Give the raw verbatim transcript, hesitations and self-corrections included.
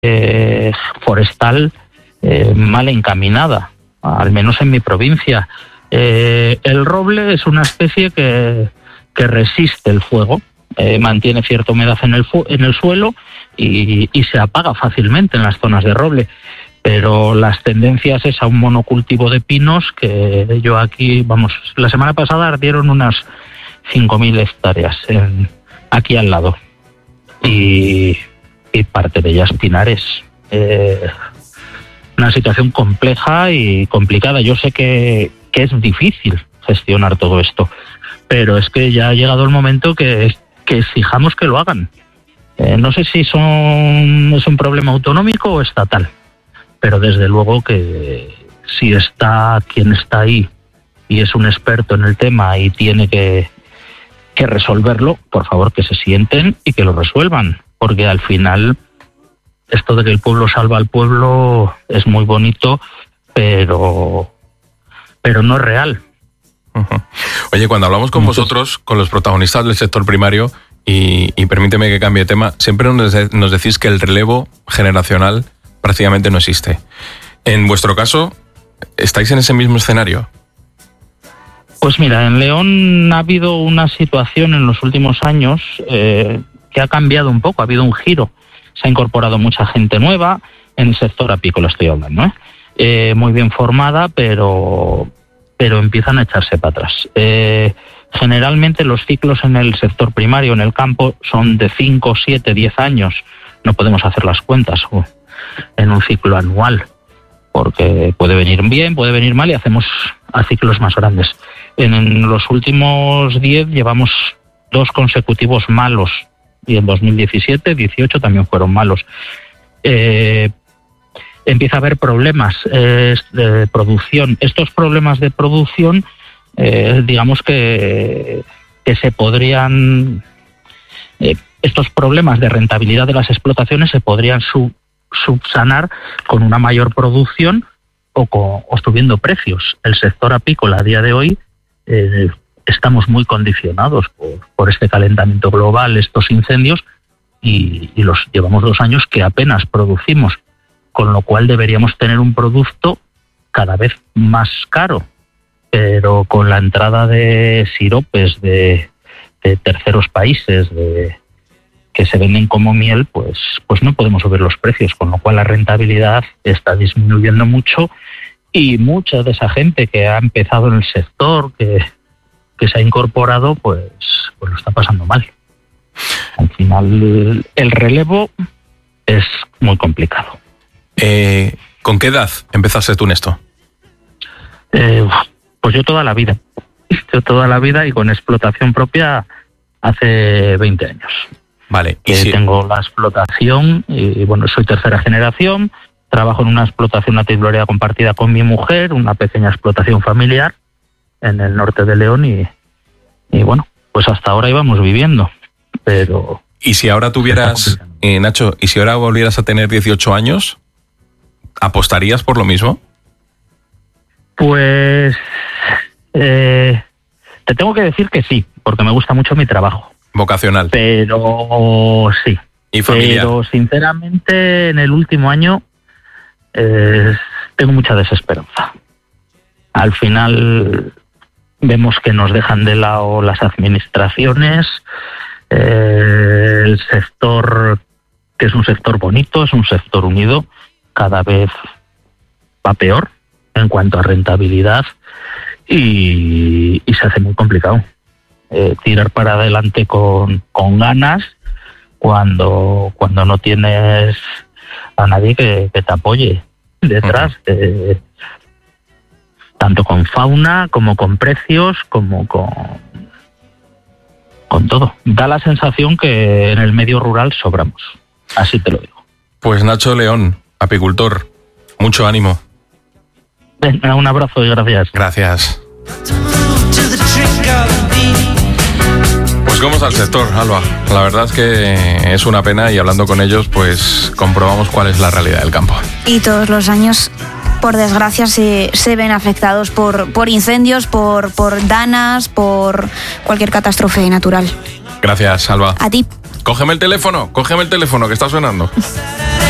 eh, forestal eh, mal encaminada, al menos en mi provincia. Eh, el roble es una especie que, que resiste el fuego, eh, mantiene cierta humedad en el, fu- en el suelo y, y se apaga fácilmente en las zonas de roble. Pero las tendencias es a un monocultivo de pinos que yo aquí, vamos, la semana pasada ardieron unas cinco mil hectáreas en, aquí al lado. Y, y parte de ellas pinares. Eh, una situación compleja y complicada. Yo sé que, que es difícil gestionar todo esto, pero es que ya ha llegado el momento que, que exijamos que lo hagan. Eh, no sé si son, es un problema autonómico o estatal, pero desde luego que si está quien está ahí y es un experto en el tema y tiene que, que resolverlo, por favor que se sienten y que lo resuelvan, porque al final esto de que el pueblo salva al pueblo es muy bonito, pero, pero no es real. Uh-huh. Oye, cuando hablamos con Entonces, vosotros, con los protagonistas del sector primario, y, y permíteme que cambie de tema, siempre nos, de, nos decís que el relevo generacional prácticamente no existe. En vuestro caso, ¿estáis en ese mismo escenario? Pues mira, en León ha habido una situación en los últimos años eh, que ha cambiado un poco, ha habido un giro. Se ha incorporado mucha gente nueva, en el sector apícola estoy hablando, ¿eh? Eh, muy bien formada, pero, pero empiezan a echarse para atrás. Eh, generalmente los ciclos en el sector primario, en el campo, son de cinco, siete, diez años. No podemos hacer las cuentas o en un ciclo anual, porque puede venir bien, puede venir mal y hacemos a ciclos más grandes. En, en los últimos diez llevamos dos consecutivos malos y en dos mil diecisiete, dieciocho también fueron malos. Eh, empieza a haber problemas eh, de producción. Estos problemas de producción, eh, digamos que, que se podrían... Eh, estos problemas de rentabilidad de las explotaciones se podrían su, subsanar con una mayor producción o, con, o subiendo precios. El sector apícola a día de hoy eh, estamos muy condicionados por, por este calentamiento global, estos incendios, y, y los llevamos dos años que apenas producimos, con lo cual deberíamos tener un producto cada vez más caro, pero con la entrada de siropes de, de terceros países, de que se venden como miel, pues, pues no podemos subir los precios, con lo cual la rentabilidad está disminuyendo mucho y mucha de esa gente que ha empezado en el sector, que, que se ha incorporado, pues, pues lo está pasando mal. Al final el, el relevo es muy complicado. Eh, ¿Con qué edad empezaste tú en esto? Eh, pues yo toda la vida. Yo toda la vida y con explotación propia hace veinte años. Vale. Que si... tengo la explotación y bueno, soy tercera generación, trabajo en una explotación, una titularidad compartida con mi mujer, una pequeña explotación familiar en el norte de León y, y bueno, pues hasta ahora íbamos viviendo, pero... ¿Y si ahora tuvieras, eh, Nacho, y si ahora volvieras a tener dieciocho años, apostarías por lo mismo? Pues eh, te tengo que decir que sí, porque me gusta mucho mi trabajo. Vocacional. Pero sí. ¿Y familiar? Pero sinceramente en el último año eh, tengo mucha desesperanza. Al final vemos que nos dejan de lado las administraciones, eh, el sector, que es un sector bonito, es un sector unido, cada vez va peor en cuanto a rentabilidad y, y se hace muy complicado. Eh, tirar para adelante con, con ganas cuando, cuando no tienes a nadie que, que te apoye detrás, uh-huh. eh, tanto con fauna como con precios, como con, con todo. Da la sensación que en el medio rural sobramos, así te lo digo. Pues Nacho León, apicultor, mucho ánimo. Venga, un abrazo y gracias. Gracias. Pues cómo está el sector, Alba. La verdad es que es una pena y hablando con ellos pues comprobamos cuál es la realidad del campo. Y todos los años, por desgracia, se, se ven afectados por, por incendios, por, por danas, por cualquier catástrofe natural. Gracias, Alba. A ti. Cógeme el teléfono, cógeme el teléfono que está sonando.